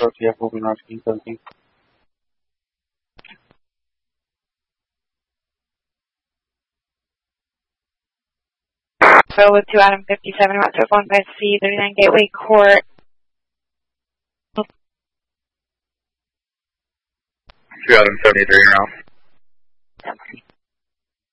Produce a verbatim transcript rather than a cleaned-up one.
O T F open rescue seventeen. So with two Adam fifty-seven, about to one five C, thirty-nine Gateway Court. two Adam seventy-three, you're out.